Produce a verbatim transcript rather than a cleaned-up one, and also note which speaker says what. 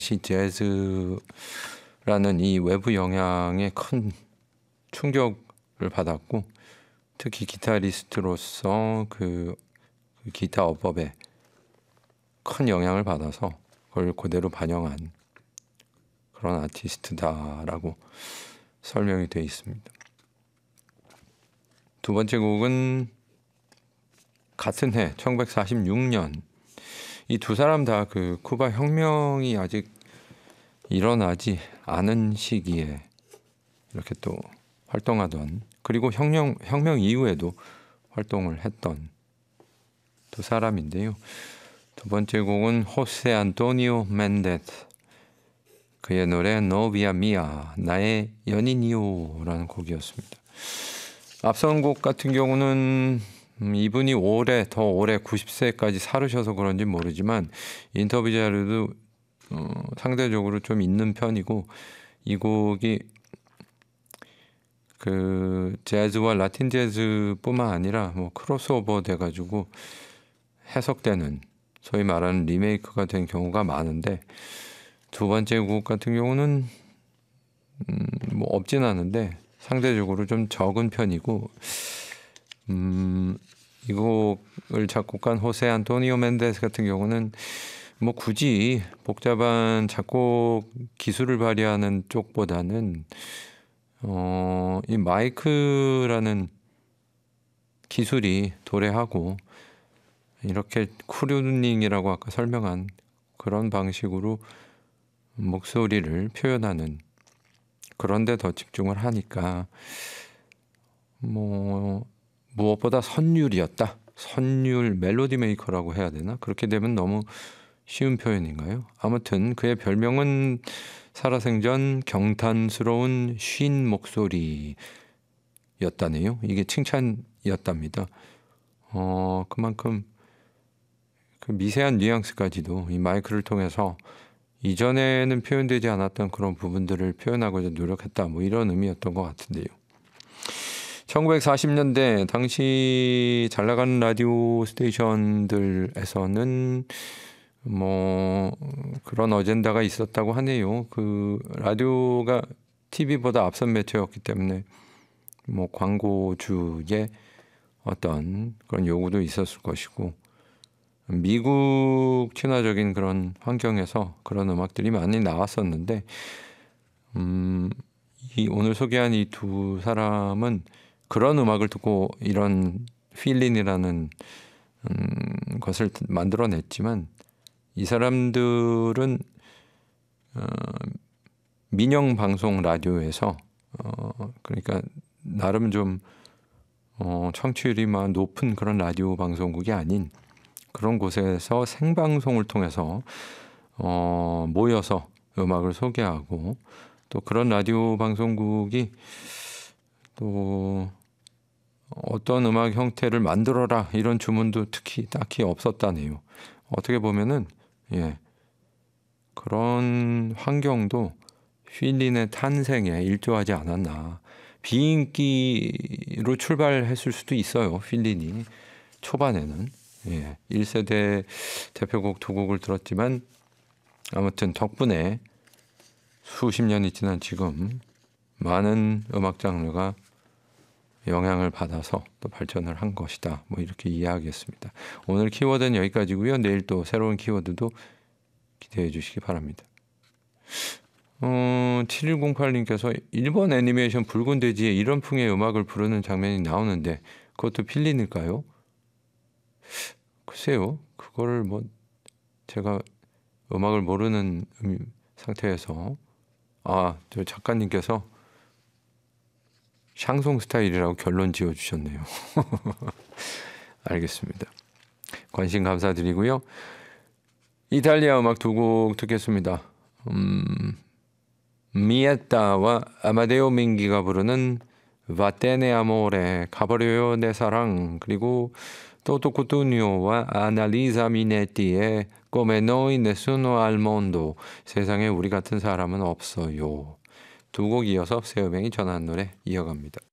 Speaker 1: 시 재즈라는 이 외부 영향에 큰 충격을 받았고, 특히 기타리스트로서 그, 그 기타 어법에 큰 영향을 받아서 그걸 그대로 반영한 그런 아티스트다라고 설명이 되어 있습니다. 두 번째 곡은 같은 해 천구백사십육 년, 이 두 사람 다 그 쿠바 혁명이 아직 일어나지 않은 시기에 이렇게 또 활동하던, 그리고 혁명, 혁명 이후에도 활동을 했던 두 사람인데요. 두 번째 곡은 호세 안토니오 멘데스, 그의 노래 노비아 미아, 나의 연인이요 라는 곡이었습니다. 앞선 곡 같은 경우는 음, 이분이 올해 더 올해 구십 세까지 살으셔서 그런지 모르지만 인터뷰 자료도 어, 상대적으로 좀 있는 편이고, 이 곡이 그 재즈와 라틴 재즈뿐만 아니라 뭐 크로스오버 돼가지고 해석되는, 소위 말하는 리메이크가 된 경우가 많은데, 두 번째 곡 같은 경우는 음, 뭐 없진 않은데 상대적으로 좀 적은 편이고, 음, 이 곡을 작곡한 호세 안토니오 멘데스 같은 경우는 뭐 굳이 복잡한 작곡 기술을 발휘하는 쪽보다는 어, 이 마이크라는 기술이 도래하고, 이렇게 크루닝이라고 아까 설명한 그런 방식으로 목소리를 표현하는 그런 데 더 집중을 하니까 뭐 무엇보다 선율이었다. 선율 멜로디 메이커라고 해야 되나? 그렇게 되면 너무 쉬운 표현인가요? 아무튼 그의 별명은 살아생전 경탄스러운 쉰 목소리였다네요. 이게 칭찬이었답니다. 어, 그만큼 그 미세한 뉘앙스까지도 이 마이크를 통해서 이전에는 표현되지 않았던 그런 부분들을 표현하고자 노력했다, 뭐 이런 의미였던 것 같은데요. 천구백사십 년대 당시 잘 나가는 라디오 스테이션들에서는 뭐 그런 어젠다가 있었다고 하네요. 그 라디오가 티비보다 앞선 매체였기 때문에 뭐 광고주의 어떤 그런 요구도 있었을 것이고, 미국 친화적인 그런 환경에서 그런 음악들이 많이 나왔었는데, 음, 이 오늘 소개한 이 두 사람은 그런 음악을 듣고 이런 필린이라는 음, 것을 만들어냈지만, 이 사람들은 어, 민영 방송 라디오에서 어, 그러니까 나름 좀 어, 청취율이 막 높은 그런 라디오 방송국이 아닌 그런 곳에서 생방송을 통해서 어, 모여서 음악을 소개하고, 또 그런 라디오 방송국이 또 어떤 음악 형태를 만들어라 이런 주문도 특히 딱히 없었다네요. 어떻게 보면은 예, 그런 환경도 필린의 탄생에 일조하지 않았나. 비인기로 출발했을 수도 있어요. 필린이 초반에는 예, 일 세대 대표곡 두 곡을 들었지만, 아무튼 덕분에 수십 년이 지난 지금 많은 음악 장르가 영향을 받아서 또 발전을 한 것이다, 뭐 이렇게 이해하겠습니다. 오늘 키워드는 여기까지고요. 내일 또 새로운 키워드도 기대해 주시기 바랍니다. 어, 칠일공팔 님께서 일본 애니메이션 붉은 돼지에 이런 풍의 음악을 부르는 장면이 나오는데 그것도 필린일까요? 글쎄요, 그거를 뭐 제가 음악을 모르는 상태에서, 아, 저 작가님께서 샹송 스타일이라고 결론 지어주셨네요. 알겠습니다. 관심 감사드리고요. 이탈리아 음악 두 곡 듣겠습니다. 음, 미에타와 아마데오 민기가 부르는 바테네 아모레, 가버려요 내 사랑, 그리고 토토 쿠투니오와 아날리자 미네티의 Come noi nessuno al mondo, 세상에 우리 같은 사람은 없어요. 두 곡 이어서 새우뱅이 전한 노래 이어갑니다.